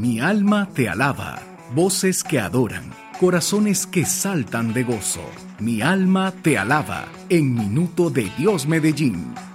Mi alma te alaba, voces que adoran, corazones que saltan de gozo. Mi alma te alaba, en Minuto de Dios Medellín,